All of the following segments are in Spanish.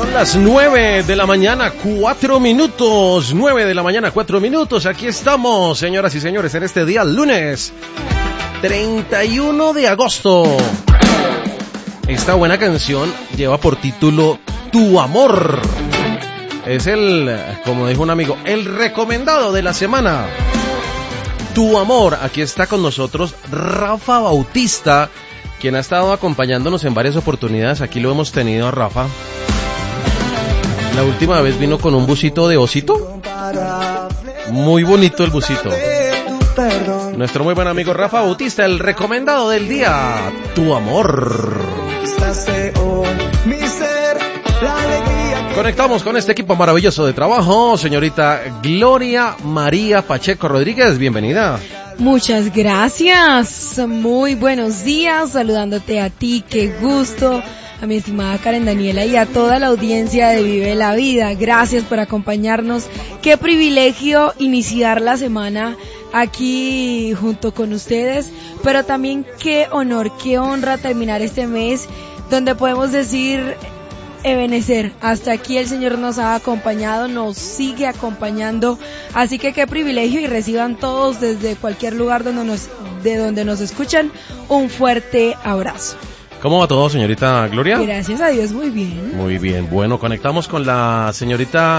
Las 9 de la mañana, 4 minutos. 9 de la mañana, 4 minutos. Aquí estamos, señoras y señores, en este día lunes 31 de agosto. Esta buena canción lleva por título Tu Amor. Es como dijo un amigo, el recomendado de la semana. Tu Amor. Aquí está con nosotros Rafa Bautista, quien ha estado acompañándonos en varias oportunidades. Aquí lo hemos tenido a Rafa. La última vez vino con un busito de osito. Muy bonito el busito. Nuestro muy buen amigo Rafa Bautista, el recomendado del día, Tu Amor. Conectamos con este equipo maravilloso de trabajo. Señorita Gloria María Pacheco Rodríguez, bienvenida. Muchas gracias, muy buenos días, saludándote a ti, qué gusto, a mi estimada Karen Daniela y a toda la audiencia de Vive la Vida. Gracias por acompañarnos, qué privilegio iniciar la semana aquí junto con ustedes, pero también qué honor, qué honra terminar este mes donde podemos decir Ebenezer, hasta aquí el Señor nos ha acompañado, nos sigue acompañando, así que qué privilegio, y reciban todos desde cualquier lugar de donde nos escuchan, un fuerte abrazo. ¿Cómo va todo, señorita Gloria? Gracias a Dios, muy bien. Muy bien, bueno, conectamos con la señorita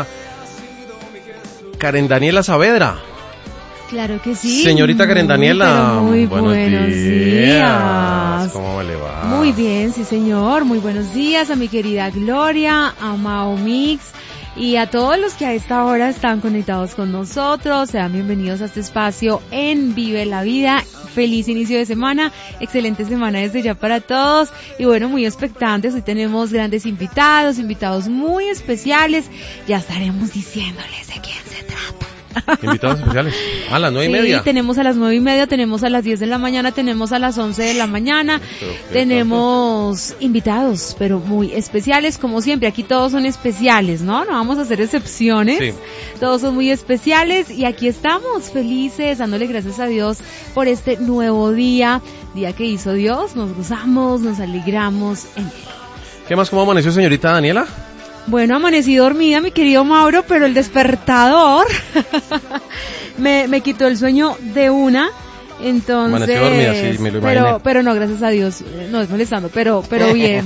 Karen Daniela Saavedra. Claro que sí. Señorita Karen Daniela, muy buenos días. ¿Cómo le va? Muy bien, sí señor, muy buenos días a mi querida Gloria, a Mao Mix y a todos los que a esta hora están conectados con nosotros. Sean bienvenidos a este espacio en Vive la Vida. Feliz inicio de semana, excelente semana desde ya para todos y bueno, muy expectantes. Hoy tenemos grandes invitados muy especiales. Ya estaremos diciéndoles de quién se trata. Invitados especiales. A las 9:30. Sí, tenemos a las 9:30, tenemos a las 10 de la mañana, tenemos a las 11 de la mañana. Tenemos invitados, pero muy especiales, como siempre. Aquí todos son especiales, ¿no? No vamos a hacer excepciones. Sí. Todos son muy especiales y aquí estamos felices, dándole gracias a Dios por este nuevo día que hizo Dios. Nos gozamos, nos alegramos en él. ¿Qué más? ¿Cómo amaneció, señorita Daniela? Bueno, amanecí dormida, mi querido Mauro, pero el despertador me quitó el sueño de una. Entonces, amaneció dormida, sí, me lo imaginé. Pero no, gracias a Dios, no es molestando, pero bien,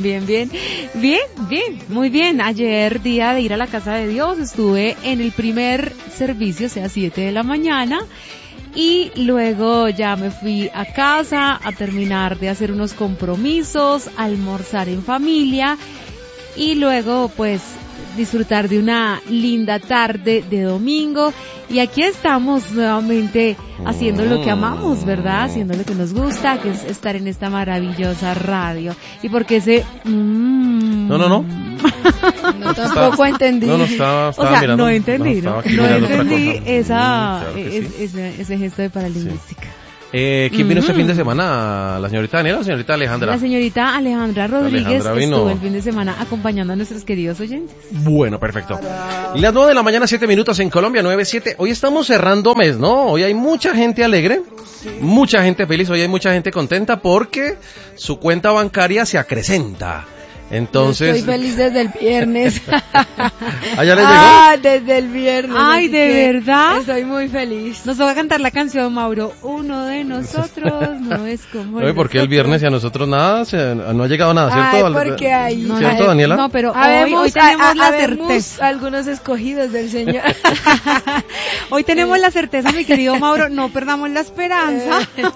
muy bien. Ayer, día de ir a la casa de Dios, estuve en el primer servicio, o sea, 7 de la mañana, y luego ya me fui a casa a terminar de hacer unos compromisos, a almorzar en familia, y luego pues disfrutar de una linda tarde de domingo. Y aquí estamos nuevamente haciendo lo que amamos, ¿verdad? Haciendo lo que nos gusta, que es estar en esta maravillosa radio. Y porque ese... No, tampoco entendí. No, estaba mirando. No entendí ese gesto de paralingüística. ¿Quién vino este fin de semana? ¿La señorita Daniela o la señorita Alejandra? La señorita Alejandra Rodríguez estuvo el fin de semana acompañando a nuestros queridos oyentes. Bueno, perfecto. Las 9 de la mañana, 7 minutos en Colombia, 9:07. Hoy estamos cerrando mes, ¿no? Hoy hay mucha gente alegre, mucha gente feliz, hoy hay mucha gente contenta porque su cuenta bancaria se acrecenta. Entonces... Estoy feliz desde el viernes. ¿Ya les llegó? Desde el viernes. Ay, ¿de verdad? Estoy muy feliz. Nos va a cantar la canción, Mauro. Uno de nosotros no es como el ¿por qué el viernes y a nosotros nada? No ha llegado nada, ¿cierto? Ay, porque hay... ¿Cierto, Daniela? No, pero hoy tenemos la certeza. Algunos escogidos del Señor. Hoy tenemos la certeza, mi querido Mauro, no perdamos la esperanza.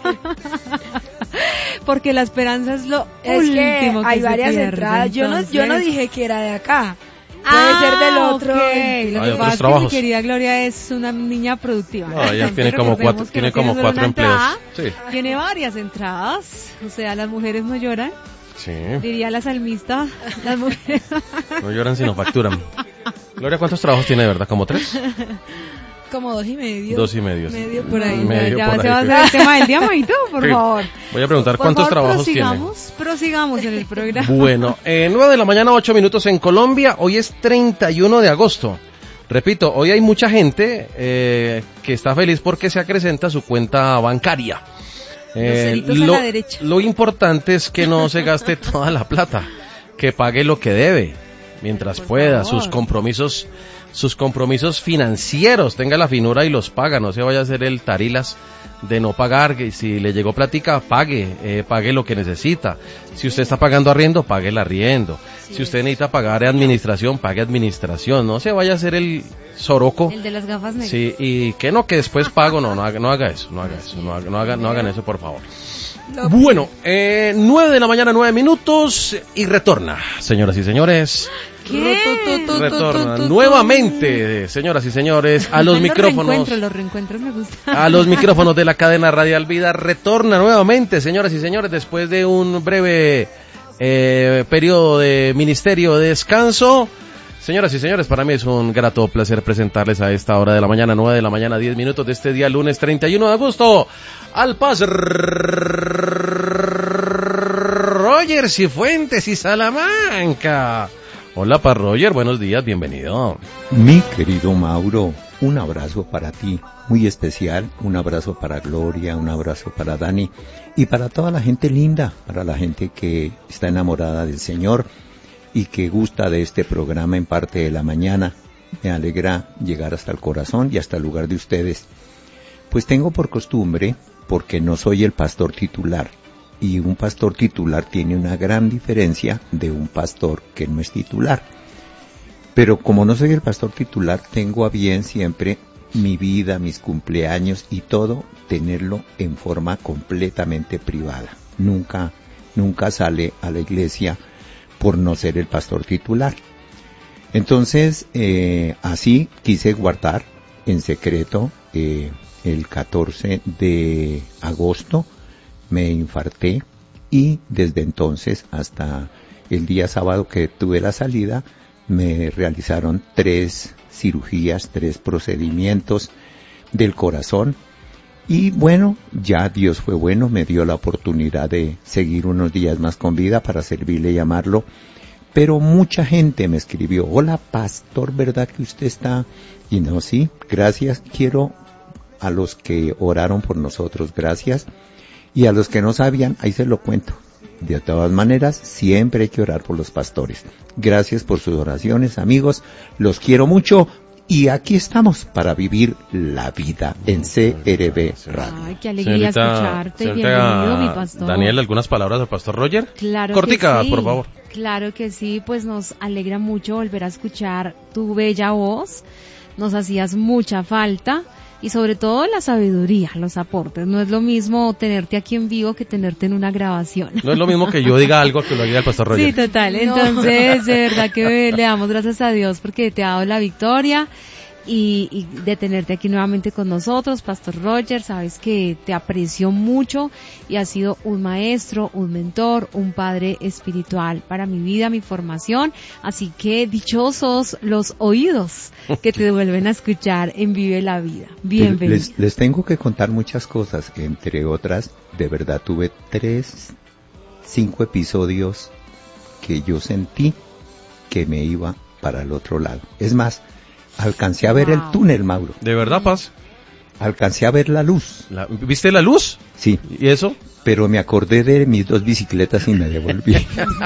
Porque la esperanza es lo último que hay varias pierde. entradas. Yo no dije que era de acá. Puede ser del otro. Okay. Lo que pasa es que mi querida Gloria es una niña productiva. No, ella tiene como cuatro empleos. Sí. Tiene varias entradas. O sea, las mujeres no lloran. Sí. Diría la salmista. Las mujeres no lloran sino facturan. Gloria, ¿cuántos trabajos tiene de verdad? ¿Como 3? Como 2,5. 2,5. Medio por ahí. Ya se va a hacer el tema del día, Maito, por favor. Voy a preguntar cuántos trabajos tiene. Prosigamos en el programa. Bueno, 9 de la mañana, 8 minutos en Colombia. Hoy es 31 de agosto. Repito, hoy hay mucha gente que está feliz porque se acrecenta su cuenta bancaria. Lo importante es que no se gaste toda la plata, que pague lo que debe. mientras pueda, sus compromisos financieros, tenga la finura y los paga, no se vaya a hacer el tarilas de no pagar, que si le llegó plática, pague lo que necesita. Si usted está pagando arriendo, pague el arriendo. Si usted necesita pagar administración, pague administración. No se vaya a hacer el soroco. El de las gafas negras. Sí, y que después pago, no haga eso, no hagan eso, por favor. Bueno, 9 de la mañana, 9 minutos, y retorna, señoras y señores. ¿Qué? Retorna nuevamente, señoras y señores, a los micrófonos. Los reencuentros me gustan. A los micrófonos de la cadena Radial Vida. Retorna nuevamente, señoras y señores, después de un breve periodo de ministerio de descanso. Señoras y señores, para mí es un grato placer presentarles a esta hora de la mañana, 9 de la mañana, 10 minutos de este día, lunes 31 de agosto, al Paz Roger Cifuentes y Salamanca. Hola, Paz Roger, buenos días, bienvenido. Mi querido Mauro, un abrazo para ti, muy especial, un abrazo para Gloria, un abrazo para Dani y para toda la gente linda, para la gente que está enamorada del Señor y que gusta de este programa en parte de la mañana. Me alegra llegar hasta el corazón y hasta el lugar de ustedes. Pues tengo por costumbre, porque no soy el pastor titular, y un pastor titular tiene una gran diferencia de un pastor que no es titular. Pero como no soy el pastor titular, tengo a bien siempre mi vida, mis cumpleaños y todo, tenerlo en forma completamente privada. Nunca sale a la iglesia por no ser el pastor titular. Entonces, así quise guardar en secreto. El 14 de agosto me infarté y desde entonces hasta el día sábado que tuve la salida me realizaron 3 cirugías, 3 procedimientos del corazón. Y bueno, ya Dios fue bueno, me dio la oportunidad de seguir unos días más con vida para servirle y amarlo. Pero mucha gente me escribió: hola pastor, ¿verdad que usted está? Y no, sí, gracias. Quiero a los que oraron por nosotros, gracias. Y a los que no sabían, ahí se lo cuento. De todas maneras, siempre hay que orar por los pastores. Gracias por sus oraciones, amigos. Los quiero mucho. Y aquí estamos para vivir la vida en CRB Radio. Ay, qué alegría escucharte. Bienvenido, mi pastor. Daniel, ¿algunas palabras al pastor Roger? Claro. Cortica, que sí. Por favor. Claro que sí, pues nos alegra mucho volver a escuchar tu bella voz. Nos hacías mucha falta. Y sobre todo la sabiduría, los aportes. No es lo mismo tenerte aquí en vivo que tenerte en una grabación. No es lo mismo que yo diga algo que lo diga el pastor Roger. Sí, total. Entonces, de verdad que le damos gracias a Dios porque te ha dado la victoria y de tenerte aquí nuevamente con nosotros, Pastor Roger. Sabes que te aprecio mucho y has sido un maestro, un mentor, un padre espiritual para mi vida, mi formación. Así que dichosos los oídos que te vuelven a escuchar en Vive la Vida. Bienvenido. Les tengo que contar muchas cosas, entre otras, de verdad tuve 5 episodios que yo sentí que me iba para el otro lado. Es más, alcancé a ver el túnel, Mauro. ¿De verdad, Paz? Alcancé a ver la luz. ¿Viste la luz? Sí. ¿Y eso? Pero me acordé de mis 2 bicicletas y me devolví.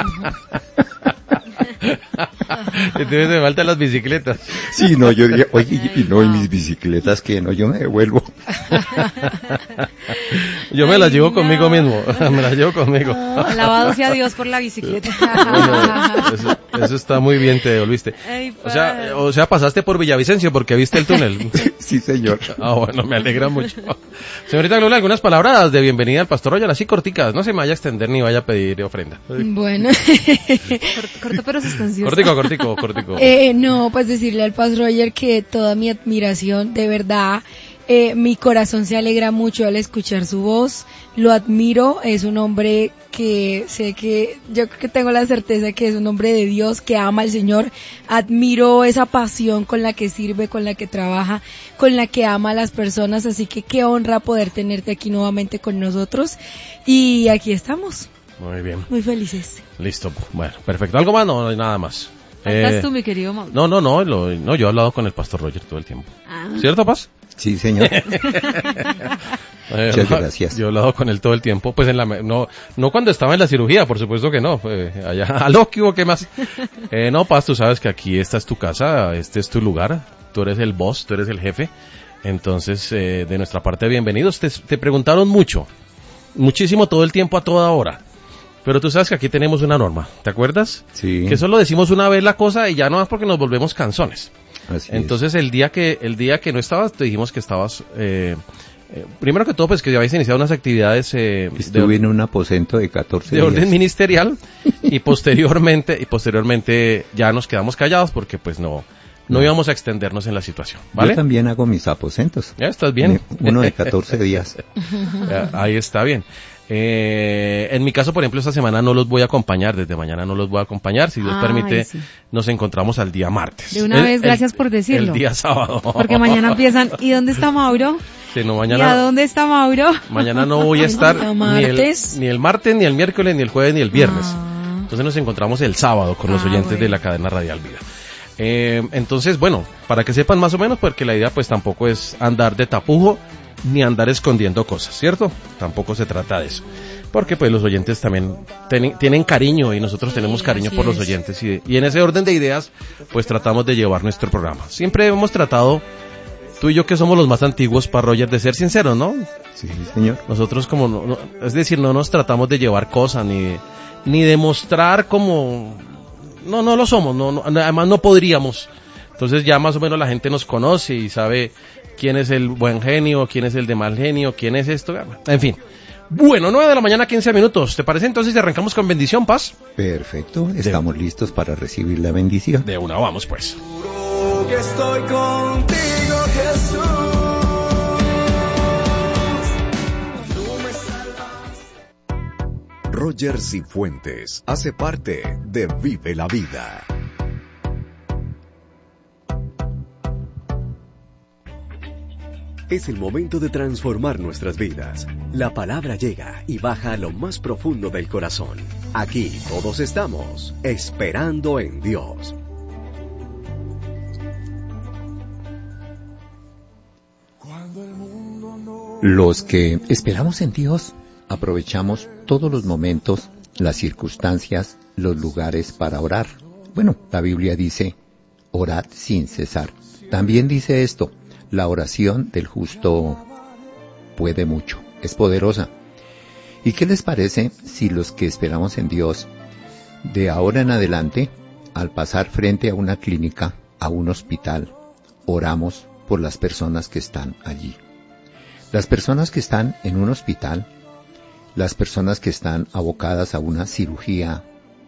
Entonces me faltan las bicicletas. Sí, no, yo dije, oye, y no, y mis bicicletas, que no, yo me devuelvo. Yo me las llevo conmigo mismo, me las llevo conmigo. Alabado sea Dios por la bicicleta. Bueno, eso está muy bien, te devolviste. Ay, o sea, pasaste por Villavicencio porque viste el túnel. Sí, señor. Ah, bueno, me alegra mucho. Señorita Gloria, algunas palabras de bienvenida al pastor Roger, así corticas, no se me vaya a extender ni vaya a pedir ofrenda. Bueno. Corto pero sustancioso. Cortico. No, pues decirle al pastor Roger que toda mi admiración, de verdad, mi corazón se alegra mucho al escuchar su voz, lo admiro, es un hombre que yo creo que tengo la certeza que es un hombre de Dios, que ama al Señor, admiro esa pasión con la que sirve, con la que trabaja, con la que ama a las personas, así que qué honra poder tenerte aquí nuevamente con nosotros, y aquí estamos. Muy bien. Muy felices. Listo, bueno, perfecto. ¿Algo más? No hay nada más. ¿Estás tú, mi querido Mauro? No, yo he hablado con el pastor Roger todo el tiempo. ¿Cierto, Paz? Sí, señor. Muchas gracias. Yo he hablado con él todo el tiempo, pues no cuando estaba en la cirugía, por supuesto que no, allá, aló, ¿qué más? No, Paz, tú sabes que aquí esta es tu casa, este es tu lugar, tú eres el boss, tú eres el jefe, entonces, de nuestra parte, bienvenidos. Te preguntaron muchísimo todo el tiempo a toda hora, pero tú sabes que aquí tenemos una norma, ¿te acuerdas? Sí. Que solo decimos una vez la cosa y ya no más porque nos volvemos canzones. Así entonces, el día que no estabas, te dijimos que estabas... primero que todo, pues que ya habéis iniciado unas actividades estuve en un aposento de 14 de días. orden ministerial y posteriormente ya nos quedamos callados porque pues no íbamos a extendernos en la situación, ¿vale? Yo también hago mis aposentos. Ya estás bien. Uno de 14 días. Ahí está bien. En mi caso, por ejemplo, esta semana no los voy a acompañar, desde mañana no los voy a acompañar, si Dios permite, sí. Nos encontramos al día martes. De una vez, gracias por decirlo. El día sábado. Porque mañana empiezan, ¿y dónde está Mauro? Sí, no, mañana, ¿y a dónde está Mauro? Mañana no voy a estar ni el martes, ni el miércoles, ni el jueves, ni el viernes. Entonces nos encontramos el sábado con los oyentes de la cadena Radial Vida. Entonces, bueno, para que sepan más o menos, porque la idea pues tampoco es andar de tapujo, ni andar escondiendo cosas, ¿cierto? Tampoco se trata de eso. Porque pues los oyentes también tienen cariño y nosotros tenemos cariño por los oyentes. Y en ese orden de ideas, pues tratamos de llevar nuestro programa. Siempre hemos tratado, tú y yo que somos los más antiguos, para Roger, de ser sinceros, ¿no? Sí, señor. Nosotros como, es decir, no nos tratamos de llevar cosas, ni de mostrar como... No lo somos, además no podríamos. Entonces ya más o menos la gente nos conoce y sabe quién es el buen genio, quién es el de mal genio, quién es esto, en fin. Bueno, 9 de la mañana, 15 minutos. ¿Te parece entonces si arrancamos con bendición, Paz? Perfecto, estamos listos para recibir la bendición. De una, vamos pues. Que estoy contigo, Jesús. Roger Cifuentes hace parte de Vive la Vida. Es el momento de transformar nuestras vidas. La palabra llega y baja a lo más profundo del corazón. Aquí todos estamos esperando en Dios. Los que esperamos en Dios, aprovechamos todos los momentos, las circunstancias, los lugares para orar. Bueno, la Biblia dice, orad sin cesar. También dice esto, la oración del justo puede mucho, es poderosa. ¿Y qué les parece si los que esperamos en Dios, de ahora en adelante, al pasar frente a una clínica, a un hospital, oramos por las personas que están allí? Las personas que están en un hospital, las personas que están abocadas a una cirugía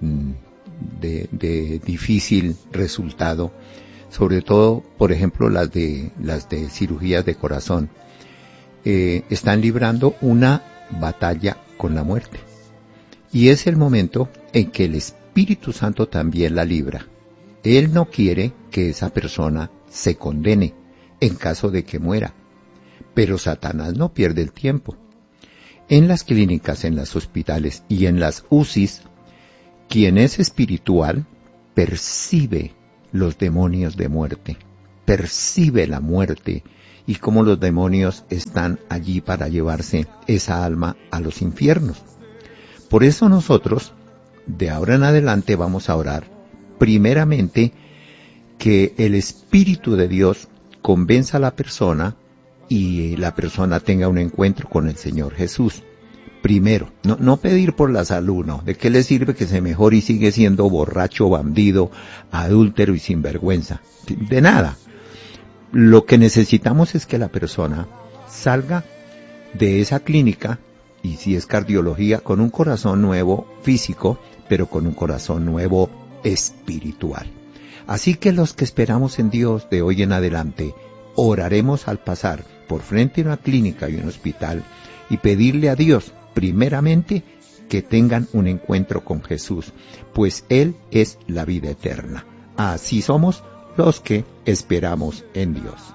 de difícil resultado, sobre todo, por ejemplo, las de cirugías de corazón, están librando una batalla con la muerte. Y es el momento en que el Espíritu Santo también la libra. Él no quiere que esa persona se condene en caso de que muera. Pero Satanás no pierde el tiempo. En las clínicas, en los hospitales y en las UCIs, quien es espiritual percibe los demonios de muerte, percibe la muerte y cómo los demonios están allí para llevarse esa alma a los infiernos. Por eso nosotros, de ahora en adelante, vamos a orar, primeramente, que el Espíritu de Dios convenza a la persona y la persona tenga un encuentro con el Señor Jesús. Primero, no pedir por la salud, no. ¿De qué le sirve que se mejore y sigue siendo borracho, bandido, adúltero y sinvergüenza? De nada. Lo que necesitamos es que la persona salga de esa clínica, y si es cardiología, con un corazón nuevo físico, pero con un corazón nuevo espiritual. Así que los que esperamos en Dios de hoy en adelante, oraremos al pasar por frente a una clínica y un hospital y pedirle a Dios, primeramente, que tengan un encuentro con Jesús, pues Él es la vida eterna. Así somos los que esperamos en Dios.